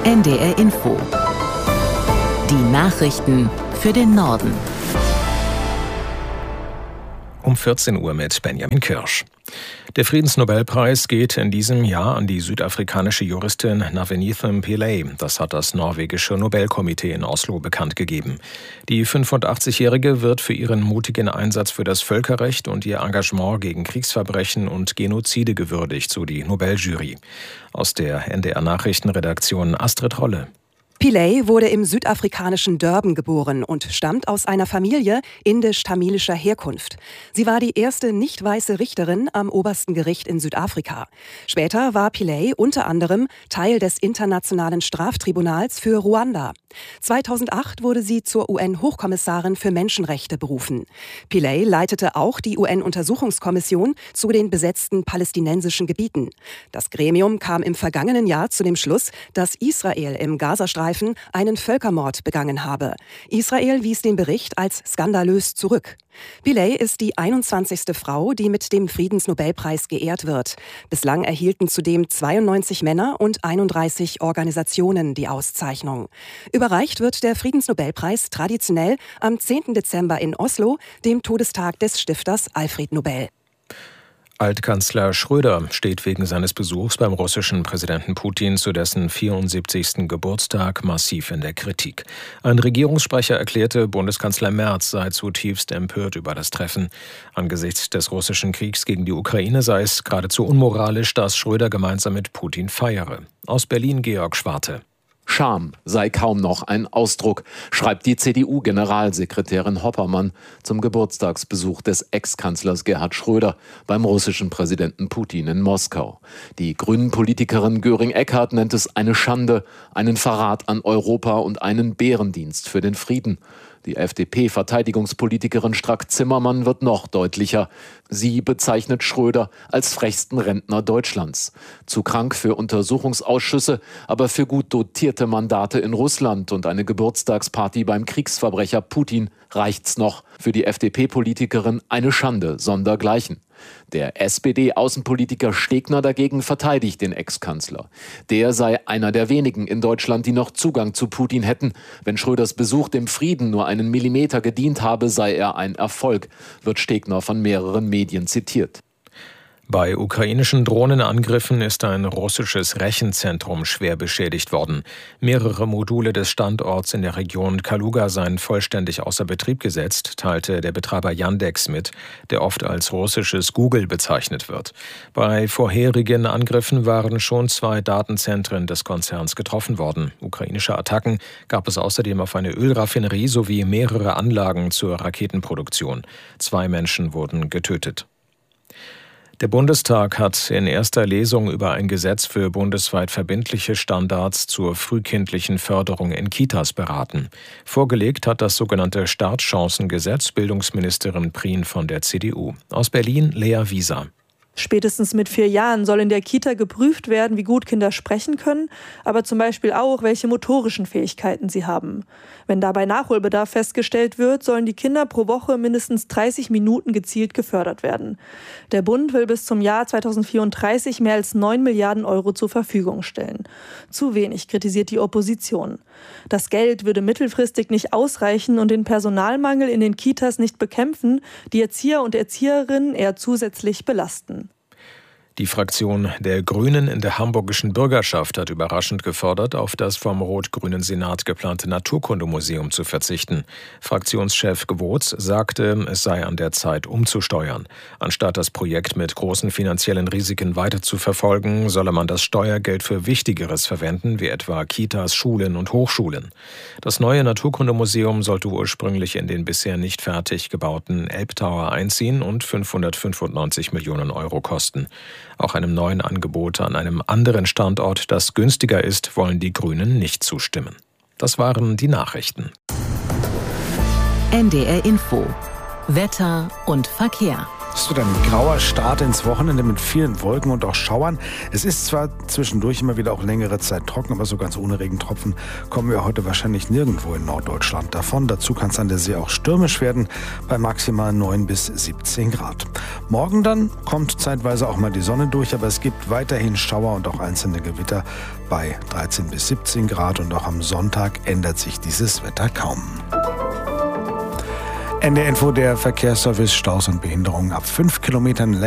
NDR Info. Die Nachrichten für den Norden. Um 14 Uhr mit Benjamin Kirsch. Der Friedensnobelpreis geht in diesem Jahr an die südafrikanische Juristin Navenithem Pillay. Das hat das norwegische Nobelkomitee in Oslo bekannt gegeben. Die 85-Jährige wird für ihren mutigen Einsatz für das Völkerrecht und ihr Engagement gegen Kriegsverbrechen und Genozide gewürdigt, so die Nobeljury. Aus der NDR-Nachrichtenredaktion Astrid Rolle. Pillay wurde im südafrikanischen Durban geboren und stammt aus einer Familie indisch-tamilischer Herkunft. Sie war die erste nicht-weiße Richterin am obersten Gericht in Südafrika. Später war Pillay unter anderem Teil des Internationalen Straftribunals für Ruanda. 2008 wurde sie zur UN-Hochkommissarin für Menschenrechte berufen. Pillay leitete auch die UN-Untersuchungskommission zu den besetzten palästinensischen Gebieten. Das Gremium kam im vergangenen Jahr zu dem Schluss, dass Israel im Gazastreifen einen Völkermord begangen habe. Israel wies den Bericht als skandalös zurück. Pillay ist die 21. Frau, die mit dem Friedensnobelpreis geehrt wird. Bislang erhielten zudem 92 Männer und 31 Organisationen die Auszeichnung. Überreicht wird der Friedensnobelpreis traditionell am 10. Dezember in Oslo, dem Todestag des Stifters Alfred Nobel. Altkanzler Schröder steht wegen seines Besuchs beim russischen Präsidenten Putin zu dessen 74. Geburtstag massiv in der Kritik. Ein Regierungssprecher erklärte, Bundeskanzler Merz sei zutiefst empört über das Treffen. Angesichts des russischen Kriegs gegen die Ukraine sei es geradezu unmoralisch, dass Schröder gemeinsam mit Putin feiere. Aus Berlin Georg Schwarte. Scham sei kaum noch ein Ausdruck, schreibt die CDU-Generalsekretärin Hoppermann zum Geburtstagsbesuch des Ex-Kanzlers Gerhard Schröder beim russischen Präsidenten Putin in Moskau. Die Grünen-Politikerin Göring-Eckardt nennt es eine Schande, einen Verrat an Europa und einen Bärendienst für den Frieden. Die FDP-Verteidigungspolitikerin Strack-Zimmermann wird noch deutlicher. Sie bezeichnet Schröder als frechsten Rentner Deutschlands. Zu krank für Untersuchungsausschüsse, aber für gut dotierte Mandate in Russland und eine Geburtstagsparty beim Kriegsverbrecher Putin reicht's noch. Für die FDP-Politikerin eine Schande sondergleichen. Der SPD-Außenpolitiker Stegner dagegen verteidigt den Ex-Kanzler. Der sei einer der wenigen in Deutschland, die noch Zugang zu Putin hätten. Wenn Schröders Besuch dem Frieden nur einen Millimeter gedient habe, sei er ein Erfolg, wird Stegner von mehreren Medien zitiert. Bei ukrainischen Drohnenangriffen ist ein russisches Rechenzentrum schwer beschädigt worden. Mehrere Module des Standorts in der Region Kaluga seien vollständig außer Betrieb gesetzt, teilte der Betreiber Yandex mit, der oft als russisches Google bezeichnet wird. Bei vorherigen Angriffen waren schon 2 Datenzentren des Konzerns getroffen worden. Ukrainische Attacken gab es außerdem auf eine Ölraffinerie sowie mehrere Anlagen zur Raketenproduktion. 2 Menschen wurden getötet. Der Bundestag hat in erster Lesung über ein Gesetz für bundesweit verbindliche Standards zur frühkindlichen Förderung in Kitas beraten. Vorgelegt hat das sogenannte Startchancengesetz Bildungsministerin Prien von der CDU. Aus Berlin Lea Wieser. Spätestens mit 4 Jahren soll in der Kita geprüft werden, wie gut Kinder sprechen können, aber zum Beispiel auch, welche motorischen Fähigkeiten sie haben. Wenn dabei Nachholbedarf festgestellt wird, sollen die Kinder pro Woche mindestens 30 Minuten gezielt gefördert werden. Der Bund will bis zum Jahr 2034 mehr als 9 Milliarden Euro zur Verfügung stellen. Zu wenig, kritisiert die Opposition. Das Geld würde mittelfristig nicht ausreichen und den Personalmangel in den Kitas nicht bekämpfen, die Erzieher und Erzieherinnen eher zusätzlich belasten. Die Fraktion der Grünen in der hamburgischen Bürgerschaft hat überraschend gefordert, auf das vom rot-grünen Senat geplante Naturkundemuseum zu verzichten. Fraktionschef Gewotz sagte, es sei an der Zeit umzusteuern. Anstatt das Projekt mit großen finanziellen Risiken weiter zu verfolgen, solle man das Steuergeld für Wichtigeres verwenden, wie etwa Kitas, Schulen und Hochschulen. Das neue Naturkundemuseum sollte ursprünglich in den bisher nicht fertig gebauten Elbtower einziehen und 595 Millionen Euro kosten. Auch einem neuen Angebot an einem anderen Standort, das günstiger ist, wollen die Grünen nicht zustimmen. Das waren die Nachrichten. NDR Info. Wetter und Verkehr. Es wird ein grauer Start ins Wochenende mit vielen Wolken und auch Schauern. Es ist zwar zwischendurch immer wieder auch längere Zeit trocken, aber so ganz ohne Regentropfen kommen wir heute wahrscheinlich nirgendwo in Norddeutschland davon. Dazu kann es an der See auch stürmisch werden, bei maximal 9 bis 17 Grad. Morgen dann kommt zeitweise auch mal die Sonne durch, aber es gibt weiterhin Schauer und auch einzelne Gewitter bei 13 bis 17 Grad. Und auch am Sonntag ändert sich dieses Wetter kaum. NDR Info, der Verkehrsservice, Staus und Behinderungen ab 5 Kilometern